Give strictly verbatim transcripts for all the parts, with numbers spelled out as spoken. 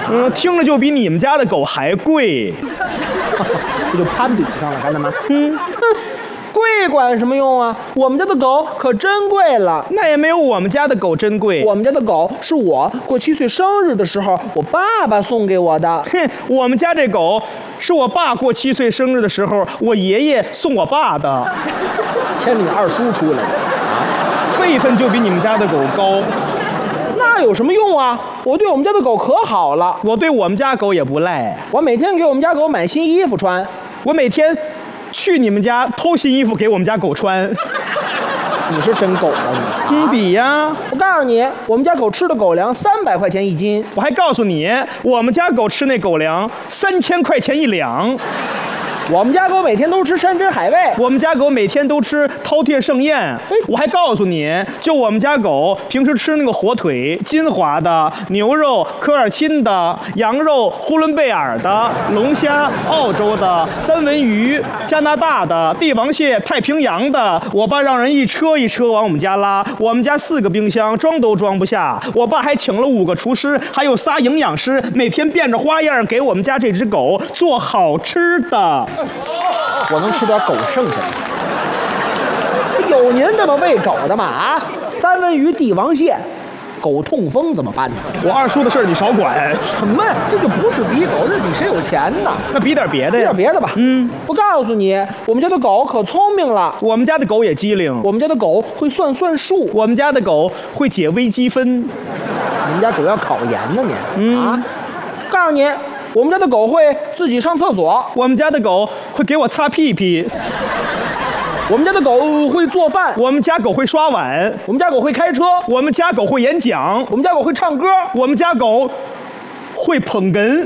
嗯，听着就比你们家的狗还贵。 这就攀比上了，看到吗？嗯，贵管什么用啊？我们家的狗可珍贵了。 那也没有我们家的狗珍贵。 我们家的狗是我过七岁生日的时候，我爸爸送给我的。 哼，我们家这狗是我爸过七岁生日的时候，我爷爷送我爸的。 牵你二叔出来的啊， 辈分就比你们家的狗高。 那有什么用啊？我对我们家的狗可好了， 我对我们家狗也不赖。 我每天给我们家狗买新衣服穿， 我每天去你们家偷新衣服给我们家狗穿。 你是真狗啊你！ 你比呀！ 我告诉你，我们家狗吃的狗粮三百块钱一斤。 我还告诉你，我们家狗吃那狗粮三千块钱一两。 我们家狗每天都吃山珍海味， 我们家狗每天都吃饕餮盛宴。哎，我还告诉你，就我们家狗平时吃那个火腿，金华的；牛肉，科尔沁的；羊肉，呼伦贝尔的；龙虾，澳洲的；三文鱼，加拿大的；帝王蟹，太平洋的。我爸让人一车一车往我们家拉，我们家四个冰箱装都装不下。我爸还请了五个厨师，还有仨营养师，每天变着花样给我们家这只狗做好吃的。 我能吃点狗剩下的。有您这么喂狗的吗？啊，三文鱼、帝王蟹，狗痛风怎么办呢？ 我二叔的事儿你少管。 什么呀？这就不是比狗，这是比谁有钱呢？ 那比点别的呀？ 比点别的吧。嗯，我告诉你，我们家的狗可聪明了。 我们家的狗也机灵。 我们家的狗会算算数。 我们家的狗会解微积分。 你们家狗要考研呢，你、 嗯、 啊？告诉你。我们家的狗会自己上厕所， 我们家的狗会给我擦屁屁， 我们家的狗会做饭， 我们家狗会刷碗， 我们家狗会开车， 我们家狗会演讲， 我们家狗会唱歌， 我们家狗会捧哏。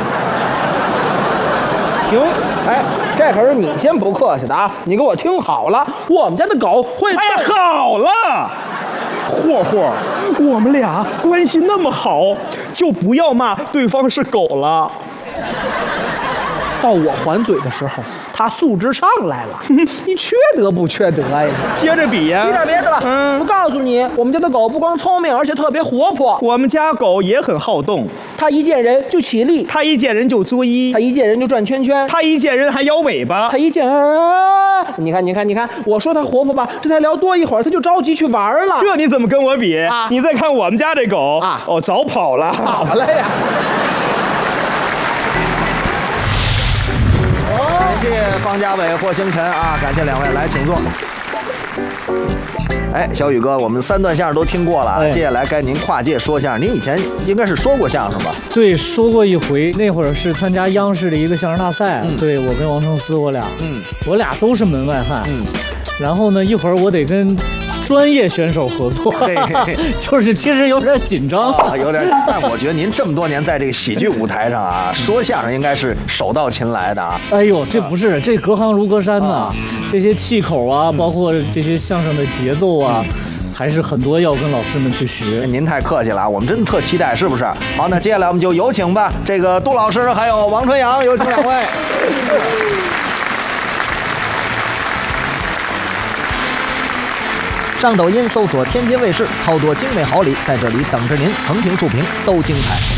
停！哎，这可是你先不客气的啊！你给我听好了，我们家的狗会…… 哎呀，好了，霍霍，我们俩关系那么好，就不要骂对方是狗了。 到我还嘴的时候，他素质上来了。你缺德不缺德呀？ 接着比呀， 比点别的吧。 嗯， 我告诉你，我们家的狗不光聪明，而且特别活泼。 我们家狗也很好动， 它一见人就起立， 它一见人就作揖， 它一见人就转圈圈， 它一见人还摇尾巴， 它一见……啊、你看，你看，你看，我说它活泼吧，这才聊多一会儿，它就着急去玩了。 这你怎么跟我比？ 啊、 你再看我们家这狗啊， 哦，早跑了， 跑了呀。 感谢方家伟、霍星辰啊！感谢两位，来请坐。哎，小宇哥，我们三段相声都听过了，哎、接下来该您跨界说相声。您以前应该是说过相声吧？ 对，说过一回，那会儿是参加央视的一个相声大赛，嗯、对我跟王成思，我俩，嗯，我俩都是门外汉，嗯，然后呢，一会儿我得跟专业选手合作，就是其实有点紧张、 啊，有点。但我觉得您这么多年在这个喜剧舞台上啊，说相声应该是手到擒来的啊。 哎呦，这不是，这隔行如隔山呐、啊，这些气口啊，包括这些相声的节奏啊。嗯，还是很多要跟老师们去学。 您太客气了，我们真的特期待，是不是？好，那接下来我们就有请吧，这个杜老师还有王春阳，有请两位。上抖音搜索天津卫视，超多精美好礼在这里等着您，横屏竖屏都精彩。